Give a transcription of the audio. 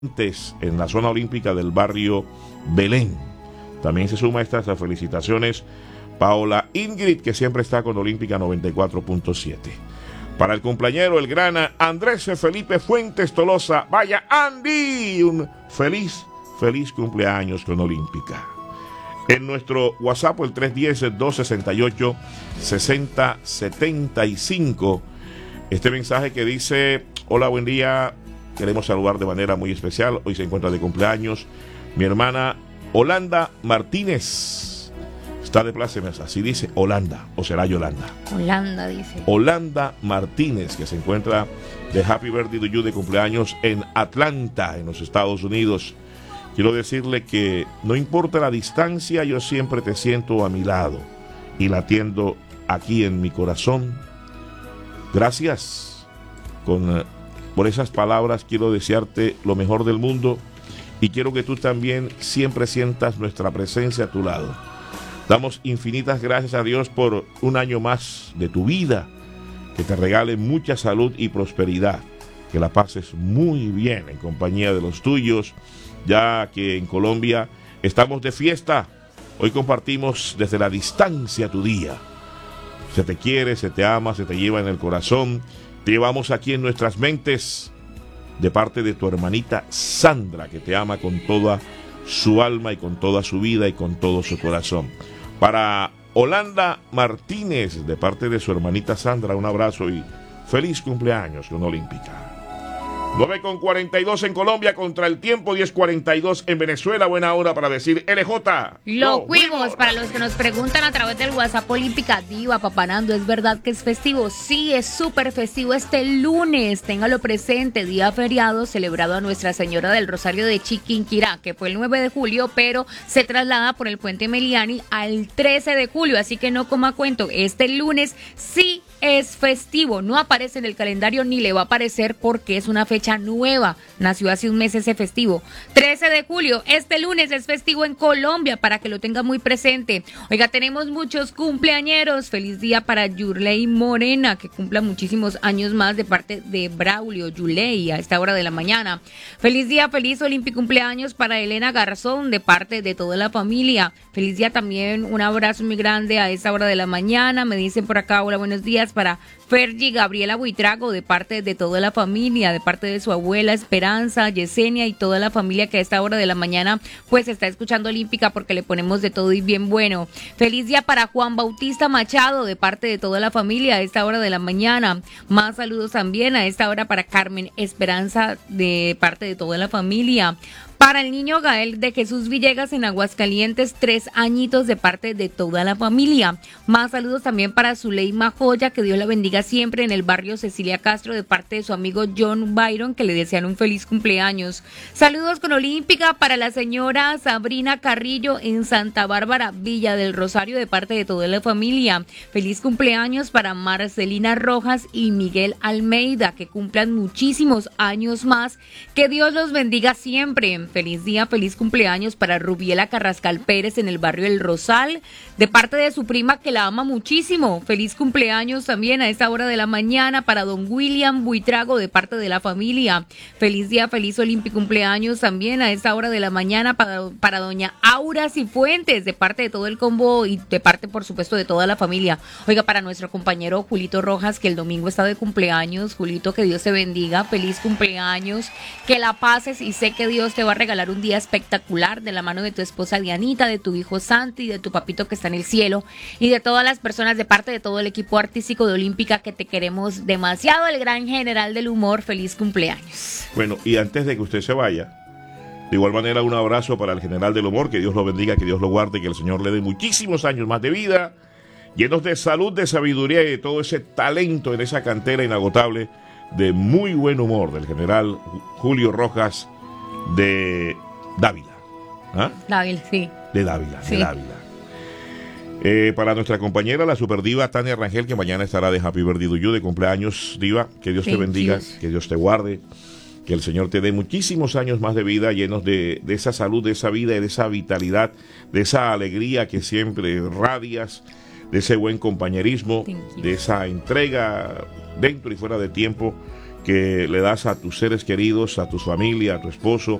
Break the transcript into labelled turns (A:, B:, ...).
A: en la zona olímpica del barrio Belén. También se suma a estas felicitaciones Paola Ingrid, que siempre está con Olímpica 94.7. Para el cumpleañero, el gran Andrés Felipe Fuentes Tolosa. Vaya, Andy, un feliz cumpleaños con Olímpica. En nuestro WhatsApp, el 310-268-6075, este mensaje que dice: hola, buen día, queremos saludar de manera muy especial, hoy se encuentra de cumpleaños mi hermana Holanda Martínez. Está de plácemes, así dice, Holanda, o será Yolanda.
B: Holanda dice.
A: Holanda Martínez, que se encuentra de Happy Birthday to You de cumpleaños en Atlanta, en los Estados Unidos. Quiero decirle que no importa la distancia, yo siempre te siento a mi lado y la atiendo aquí en mi corazón. Gracias por esas palabras. Quiero desearte lo mejor del mundo y quiero que tú también siempre sientas nuestra presencia a tu lado. Damos infinitas gracias a Dios por un año más de tu vida, que te regale mucha salud y prosperidad, que la pases muy bien en compañía de los tuyos, ya que en Colombia estamos de fiesta. Hoy compartimos desde la distancia tu día. Se te quiere, se te ama, se te lleva en el corazón. Te llevamos aquí en nuestras mentes, de parte de tu hermanita Sandra, que te ama con toda su alma y con toda su vida y con todo su corazón. Para Holanda Martínez, de parte de su hermanita Sandra, un abrazo y feliz cumpleaños con Olímpica. 9:42 en Colombia contra el tiempo, 10:42 en Venezuela. Buena hora para decir LJ.
B: Lo fuimos. Para los que nos preguntan a través del WhatsApp, Olímpica Diva, Papanando, ¿es verdad que es festivo? Sí, es súper festivo este lunes. Téngalo presente, día feriado celebrado a Nuestra Señora del Rosario de Chiquinquirá, que fue el 9 de julio, pero se traslada por el puente Meliani al 13 de julio. Así que no coma cuento, este lunes sí es festivo. No aparece en el calendario ni le va a aparecer porque es una fecha nueva. Nació hace un mes ese festivo. 13 de julio, este lunes es festivo en Colombia, para que lo tenga muy presente. Oiga, tenemos muchos cumpleañeros. Feliz día para Yurley Morena, que cumpla muchísimos años más, de parte de Braulio Yurley a esta hora de la mañana. Feliz día, feliz olímpico cumpleaños para Elena Garzón, de parte de toda la familia. Feliz día también, un abrazo muy grande a esta hora de la mañana. Me dicen por acá, hola, buenos días, para Fergie Gabriela Buitrago, de parte de toda la familia, de parte de su abuela Esperanza, Yesenia y toda la familia que a esta hora de la mañana pues está escuchando Olímpica, porque le ponemos de todo y bien bueno. Feliz día para Juan Bautista Machado, de parte de toda la familia a esta hora de la mañana. Más saludos también a esta hora para Carmen Esperanza, de parte de toda la familia. Para el niño Gael de Jesús Villegas en Aguascalientes, 3 añitos, de parte de toda la familia. Más saludos también para Zuleima Joya, que Dios la bendiga siempre, en el barrio Cecilia Castro, de parte de su amigo John Byron, que le desean un feliz cumpleaños. Saludos con Olímpica para la señora Sabrina Carrillo en Santa Bárbara, Villa del Rosario, de parte de toda la familia. Feliz cumpleaños para Marcelina Rojas y Miguel Almeida, que cumplan muchísimos años más. Que Dios los bendiga siempre. Feliz día, feliz cumpleaños para Rubiela Carrascal Pérez en el barrio El Rosal, de parte de su prima, que la ama muchísimo. Feliz cumpleaños también a esta hora de la mañana para don William Buitrago, de parte de la familia. Feliz día, feliz olímpico cumpleaños también a esta hora de la mañana para doña Aura Cifuentes, de parte de todo el combo y de parte, por supuesto, de toda la familia. Oiga, para nuestro compañero Julito Rojas, que el domingo está de cumpleaños. Julito, que Dios te bendiga, feliz cumpleaños, que la pases, y sé que Dios te va a regalar un día espectacular, de la mano de tu esposa Dianita, de tu hijo Santi, de tu papito que está en el cielo, y de todas las personas, de parte de todo el equipo artístico de Olímpica, que te queremos demasiado. El gran general del humor, feliz cumpleaños.
A: Bueno, y antes de que usted se vaya, de igual manera, un abrazo para el general del humor, que Dios lo bendiga, que Dios lo guarde, que el Señor le dé muchísimos años más de vida, llenos de salud, de sabiduría y de todo ese talento en esa cantera inagotable de muy buen humor del general Julio Rojas de Dávila. ¿Ah?
B: Dávila, sí.
A: De Dávila,
B: sí.
A: De Dávila. Para nuestra compañera, la superdiva Tania Rangel, que mañana estará de Happy Birthday to You, de cumpleaños, diva. Que Dios te bendiga, que Dios te guarde, que el Señor te dé muchísimos años más de vida, llenos de esa salud, de esa vida y de esa vitalidad, de esa alegría que siempre radias, de ese buen compañerismo, de esa entrega dentro y fuera de tiempo, que le das a tus seres queridos, a tu familia, a tu esposo,